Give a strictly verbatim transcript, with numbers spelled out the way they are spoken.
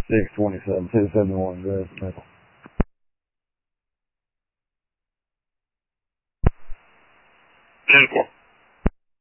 six twenty-seven, two seventy-one, Grass Middle. ten four.